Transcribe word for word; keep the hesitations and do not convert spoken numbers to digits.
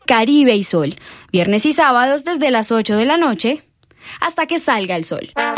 Caribe y Sol, viernes y sábados desde las ocho de la noche hasta que salga el sol.